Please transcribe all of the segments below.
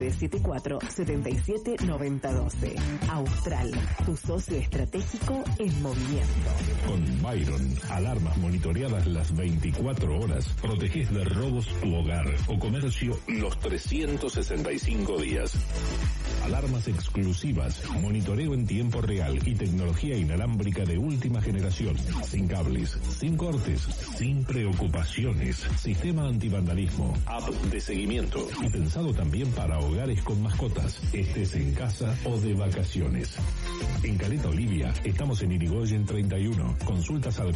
974-779012. Austral, tu socio estratégico en movimiento. Con Byron, alarmas monitoreadas las 24 horas. Protegés de robos tu hogar o comercio los 365 días. Alarmas exclusivas, monitoreo en tiempo real y tecnología inalámbrica de última generación. Sin cables, sin cortes, sin preocupaciones. Sistema antivandalismo, app de seguimiento. Y pensado también para hogares con mascotas, estés en casa o de vacaciones. En Caleta Olivia, estamos en Irigoyen 31. Consultas al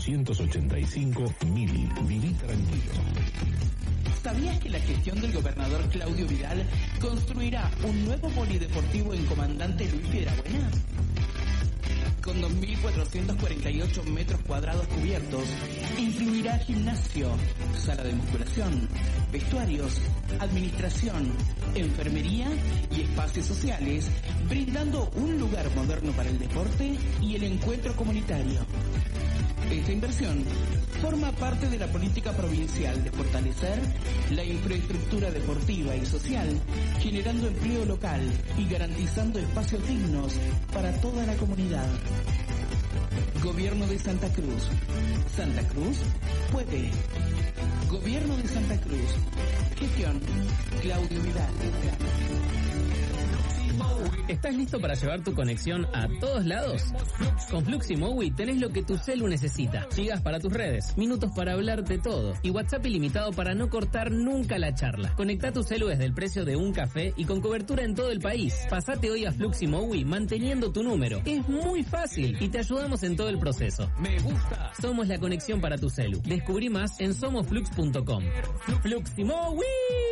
485.000. Viví tranquilo. ¿Sabías que la gestión del gobernador Claudio Vidal construirá un nuevo polideportivo en Comandante Luis Piedrabuena? Con 2.448 metros cuadrados cubiertos, incluirá gimnasio, sala de musculación, vestuarios, administración, enfermería y espacios sociales, brindando un lugar moderno para el deporte y el encuentro comunitario. Esta inversión forma parte de la política provincial de fortalecer la infraestructura deportiva y social, generando empleo local y garantizando espacios dignos para toda la comunidad. Gobierno de Santa Cruz. Santa Cruz puede. Gobierno de Santa Cruz. Gestión Claudio Vidal. ¿Estás listo para llevar tu conexión a todos lados? Con Fluximowi tenés lo que tu celu necesita. Gigas para tus redes, minutos para hablar de todo y WhatsApp ilimitado para no cortar nunca la charla. Conectá tu celu desde el precio de un café y con cobertura en todo el país. Pasate hoy a Fluximowi manteniendo tu número. Es muy fácil y te ayudamos en todo el proceso. Me gusta. Somos la conexión para tu celu. Descubrí más en somosflux.com. Fluximowi.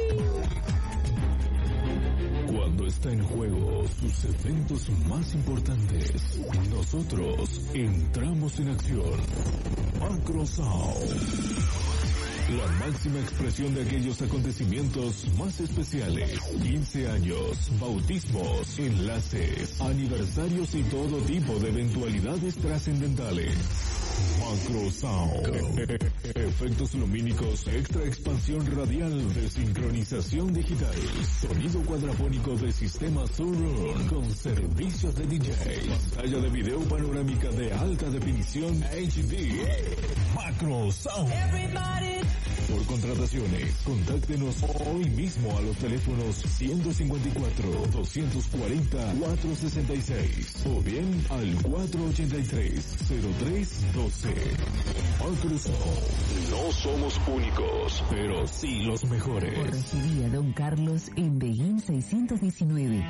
Cuando está en juego sus eventos más importantes, nosotros entramos en acción. Macrosound. La máxima expresión de aquellos acontecimientos más especiales. 15 años, bautismos, enlaces, aniversarios y todo tipo de eventualidades trascendentales. Macrosound. Efectos lumínicos, extra expansión radial de sincronización digital. Sonido cuadrafónico de sistema Surround con servicios de DJ. Pantalla de video panorámica de alta definición HD. Macrosound. Por contrataciones, contáctenos hoy mismo a los teléfonos 154-240-466 o bien al 483-0312. Microsoft. No somos únicos, pero sí los mejores. Forrajería Don Carlos en Beguín 619.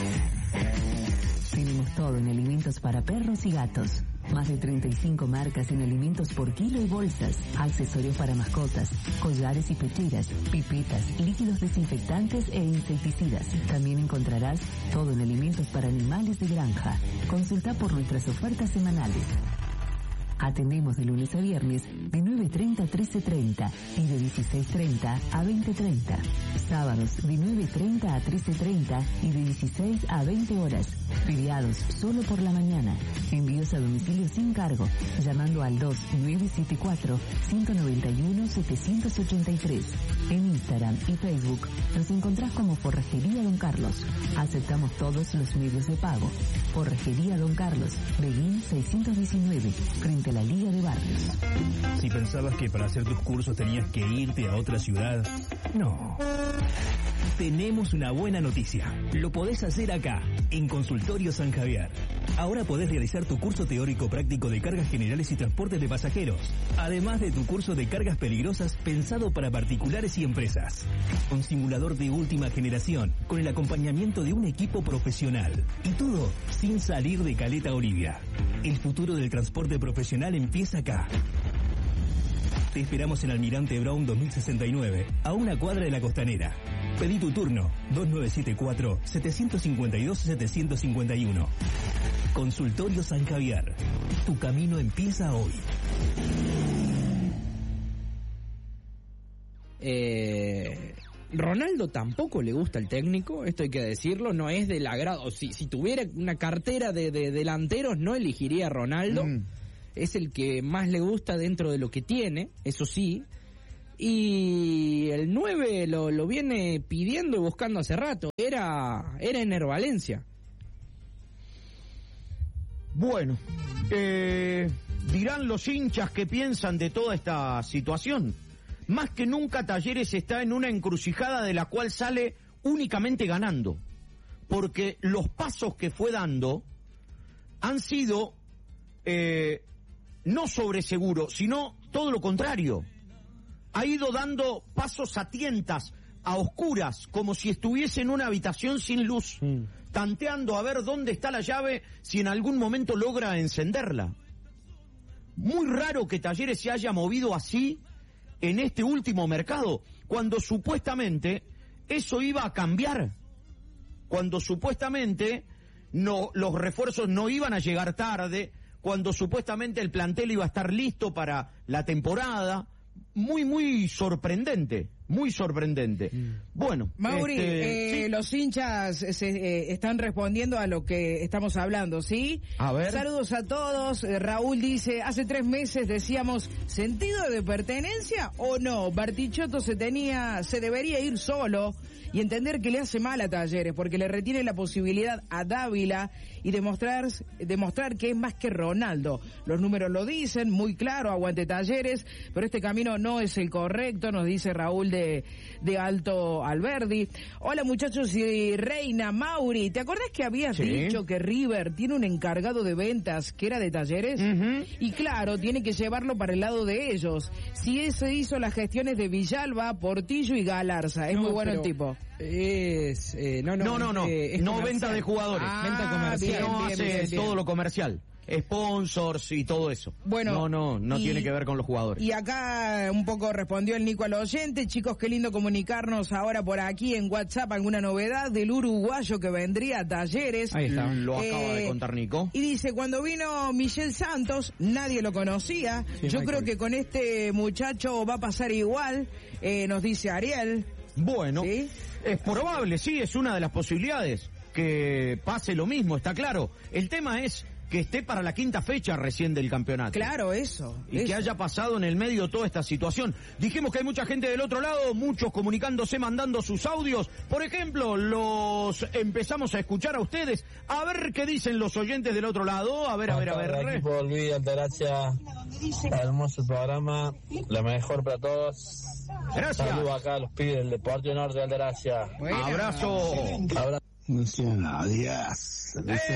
Tenemos todo en alimentos para perros y gatos. Más de 35 marcas en alimentos por kilo y bolsas, accesorios para mascotas, collares y pecheras, pipetas, líquidos desinfectantes e insecticidas. También encontrarás todo en alimentos para animales de granja. Consulta por nuestras ofertas semanales. Atendemos de lunes a viernes de 9:30 a 13:30 y de 16:30 a 20:30. Sábados de 9:30 a 13:30 y de 16 a 20 horas. Feriados solo por la mañana. Envíos a domicilio sin cargo, llamando al 2974-191-783. En Instagram y Facebook nos encontrás como Forrajería Don Carlos. Aceptamos todos los medios de pago. Forrajería Don Carlos, Beguín 619, frente a la Liga de Barrios. Si pensabas que para hacer tus cursos tenías que irte a otra ciudad, no. Tenemos una buena noticia. Lo podés hacer acá, en Consultorio San Javier. Ahora podés realizar tu curso teórico práctico de cargas generales y transporte de pasajeros, además de tu curso de cargas peligrosas pensado para particulares y empresas. Un simulador de última generación, con el acompañamiento de un equipo profesional. Y todo sin salir de Caleta Olivia. El futuro del transporte profesional empieza acá. Te esperamos en Almirante Brown 2069, a una cuadra de la Costanera. Pedí tu turno, 2974-752-751. Consultorio San Javier. Tu camino empieza hoy. Ronaldo tampoco le gusta el técnico, esto hay que decirlo, no es del agrado. Si tuviera una cartera de delanteros, no elegiría a Ronaldo. Es el que más le gusta dentro de lo que tiene, eso sí. y el 9 lo viene pidiendo y buscando hace rato. Era Ener Valencia. Bueno, dirán los hinchas qué piensan de toda esta situación. Más que nunca Talleres está en una encrucijada de la cual sale únicamente ganando, porque los pasos que fue dando han sido no sobre seguro, sino todo lo contrario. Ha ido dando pasos a tientas, a oscuras, como si estuviese en una habitación sin luz, tanteando a ver dónde está la llave, si en algún momento logra encenderla. Muy raro que Talleres se haya movido así en este último mercado, cuando supuestamente eso iba a cambiar, cuando supuestamente los refuerzos no iban a llegar tarde, cuando supuestamente el plantel iba a estar listo para la temporada. Muy sorprendente, muy sorprendente. Bueno, Mauri, sí. Los hinchas están respondiendo a lo que estamos hablando, ¿sí? A ver. Saludos a todos. Raúl dice, hace 3 meses decíamos, ¿sentido de pertenencia o no? Bartichotto se debería ir solo y entender que le hace mal a Talleres, porque le retiene la posibilidad a Dávila y demostrar que es más que Ronaldo. Los números lo dicen, muy claro, aguante Talleres, pero este camino no es el correcto, nos dice Raúl de Alto Alberdi. Hola muchachos y Reina. Mauri, ¿te acordás que habías dicho que River tiene un encargado de ventas que era de Talleres? Y claro, tiene que llevarlo para el lado de ellos. Si se hizo las gestiones de Villalba, Portillo y Galarza, es muy bueno el tipo. No venta de jugadores, venta comercial. No hace todo lo comercial, sponsors y todo eso. Bueno, no tiene que ver con los jugadores. Y acá un poco respondió el Nico al oyente. Chicos, qué lindo comunicarnos ahora por aquí en WhatsApp. ¿Alguna novedad del uruguayo que vendría a Talleres? Ahí está. Lo acaba de contar Nico. Y dice, cuando vino Michel Santos, nadie lo conocía. Sí, yo Michael. creo que con este muchacho va a pasar igual, nos dice Ariel. Bueno, ¿Sí? Es probable, sí, es una de las posibilidades que pase lo mismo, está claro. El tema es que esté para la 5ª fecha recién del campeonato. Claro, eso. Que haya pasado en el medio toda esta situación. Dijimos que hay mucha gente del otro lado, muchos comunicándose, mandando sus audios. Por ejemplo, los empezamos a escuchar a ustedes. A ver qué dicen los oyentes del otro lado. A ver. Equipo Luis Altagracia, hermoso programa, lo mejor para todos. Gracias. Saludos acá a los pibes del Deportivo Norte de Altagracia. Buena. Abrazo. Adiós.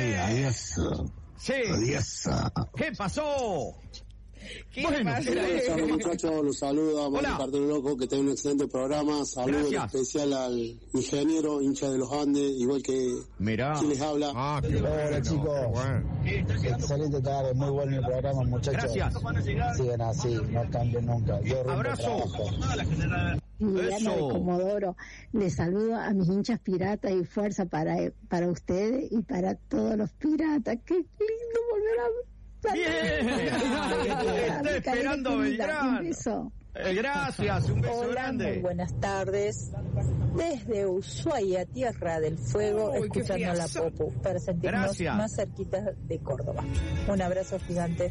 Sí. Adiós. ¿Qué pasó? Bueno, Hola muchachos, los saluda Mario Hola. Cartero Loco, que tiene un excelente programa. Saludos en Gracias. especial al ingeniero, hincha de los Andes, igual que Mirá. quien les habla. Hola chicos, excelente tarde, muy bueno el programa muchachos. Gracias. Sigan así, no cambien nunca. Yo rumbo Abrazo. trabajo. Liliana de Eso. Comodoro, les saludo a mis hinchas piratas y fuerza para ustedes y para todos los piratas. Qué lindo volver a Bien. Está esperando Beltrán. Un beso. Gracias, un beso Hola, grande. muy buenas tardes. Desde Ushuaia, Tierra del Fuego, Uy, qué escuchando la friazo. Popu para sentirnos Gracias. más cerquitas de Córdoba. Un abrazo gigante.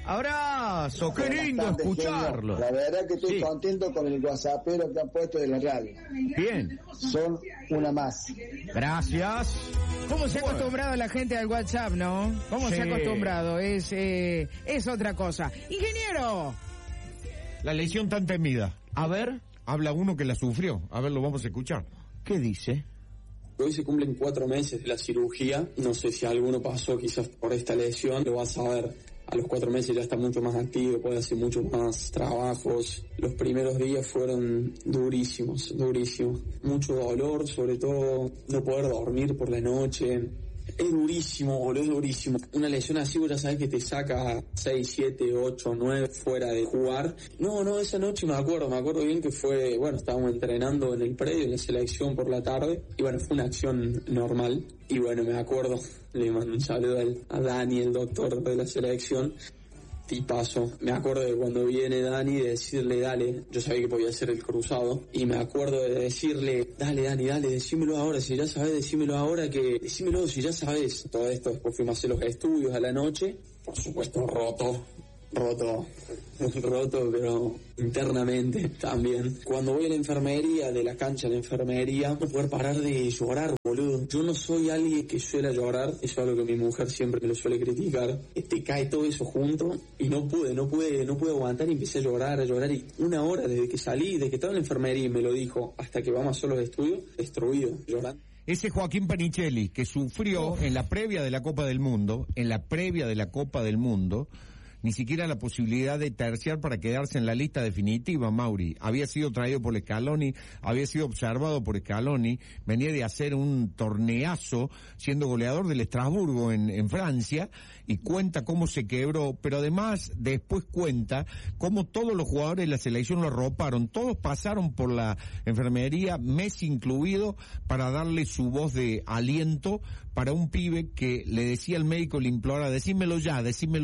Abrazo, qué lindo Buenas tardes, escucharlo. genio. La verdad que estoy Sí. contento con el whatsappero que han puesto de la radio. Bien, Son una más. gracias. ¿Cómo se ha acostumbrado la gente al WhatsApp, no? ¿Cómo se ha Sí. acostumbrado? Es otra cosa. ¡Ingeniero! La lesión tan temida. A ver, Habla uno que la sufrió. A ver, lo vamos a escuchar. ¿qué dice? Hoy se cumplen 4 meses de la cirugía. No sé si alguno pasó quizás por esta lesión. Lo vas a ver. A los 4 meses ya está mucho más activo, puede hacer muchos más trabajos. Los primeros días fueron durísimos. Mucho dolor, sobre todo no poder dormir por la noche. Es durísimo, boludo, es durísimo. Una lesión así, vos ya sabés que te saca 6, 7, 8, 9 fuera de jugar. No, esa noche me acuerdo bien que fue, bueno, estábamos entrenando en el predio, en la selección por la tarde, y bueno, fue una acción normal. Y bueno, me acuerdo, le mando un saludo a Dani, el doctor de la selección. Tipazo. Me acuerdo de cuando viene Dani de decirle, dale, yo sabía que podía hacer el cruzado, y me acuerdo de decirle, dale Dani, decímelo ahora, si ya sabes, decímelo si ya sabes. Todo esto, después fuimos a hacer los estudios a la noche, por supuesto roto, roto, pero internamente también. Cuando voy a la enfermería, de la cancha a la enfermería, no poder parar de llorar, boludo. Yo no soy alguien que suele llorar, eso es algo que mi mujer siempre me lo suele criticar. Te cae todo eso junto y no pude aguantar y empecé a llorar y una hora desde que salí, desde que estaba en la enfermería y me lo dijo, hasta que vamos a hacer los estudios, destruido, llorando. Ese Joaquín Panicelli, que sufrió en la previa de la Copa del Mundo, ni siquiera la posibilidad de terciar para quedarse en la lista definitiva, Mauri. Había sido traído por Scaloni, había sido observado por Scaloni, venía de hacer un torneazo siendo goleador del Estrasburgo en Francia, y cuenta cómo se quebró, pero además después cuenta cómo todos los jugadores de la selección lo arroparon, todos pasaron por la enfermería, Messi incluido, para darle su voz de aliento para un pibe que le decía al médico, le implora, decímelo ya,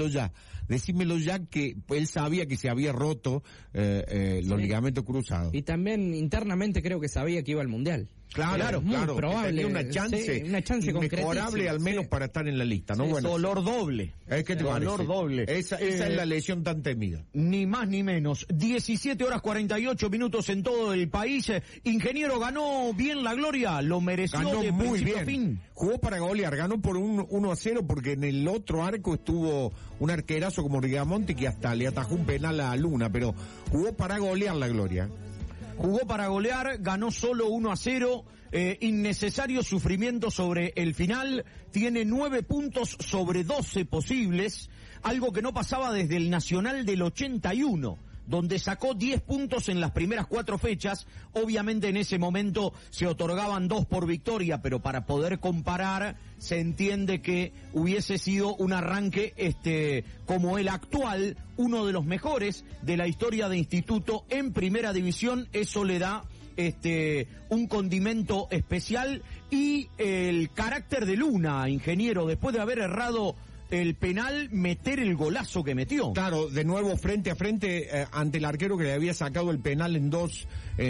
que él sabía que se había roto los ligamentos cruzados. Y también internamente creo que sabía que iba al Mundial. Claro, muy probable. Tenía una chance mejorable al menos para estar en la lista, ¿no? Sí, bueno, dolor doble. ¿Qué te parece? Dolor doble. Esa es la lesión tan temida. Ni más ni menos. 17 horas 48 minutos en todo el país. Ingeniero, ganó bien la gloria, lo mereció, ganó de muy principio bien. a fin. Jugó para golear, ganó por 1-0 porque en el otro arco estuvo un arquerazo como Rigamonti que hasta le atajó un penal a Luna, pero jugó para golear la gloria. Jugó para golear, ganó solo 1-0, innecesario sufrimiento sobre el final, tiene 9 puntos sobre 12 posibles, algo que no pasaba desde el Nacional del 81, donde sacó 10 puntos en las primeras 4 fechas. Obviamente en ese momento se otorgaban 2 por victoria, pero para poder comparar se entiende que hubiese sido un arranque como el actual, uno de los mejores de la historia de Instituto en primera división. Eso le da un condimento especial, y el carácter de Luna, ingeniero, después de haber errado el penal, meter el golazo que metió. Claro, de nuevo frente a frente ante el arquero que le había sacado el penal en 2,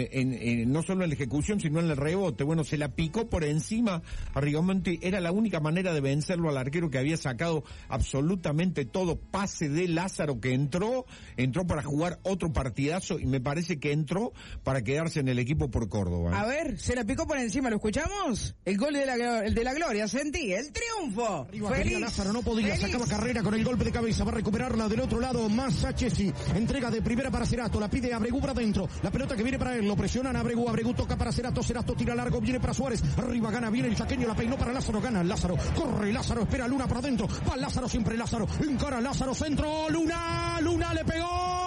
no solo en la ejecución, sino en el rebote. Bueno, se la picó por encima a Rigamonti, era la única manera de vencerlo al arquero que había sacado absolutamente todo. Pase de Lázaro que entró para jugar otro partidazo, y me parece que entró para quedarse en el equipo por Córdoba. A ver, se la picó por encima, ¿lo escuchamos? El gol de la gloria, sentí, el triunfo. Feliz. Lázaro no podía, sacaba carrera con el golpe de cabeza, va a recuperarla del otro lado, Masachesi, entrega de primera para Cerato, la pide Abregu para adentro, la pelota que viene para él, lo presionan Abregu toca para Cerato tira largo, viene para Suárez, arriba gana, viene el chaqueño, la peinó para Lázaro, gana Lázaro, corre Lázaro, espera Luna para adentro, va Lázaro, siempre Lázaro, encara Lázaro, centro, Luna le pegó.